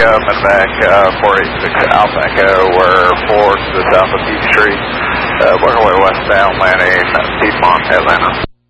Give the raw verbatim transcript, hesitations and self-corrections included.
Echo, Medevac, uh, four eight six Alpha Echo, we're four to the south of Peachtree, uh, working our way westbound, landing Piedmont, Atlanta.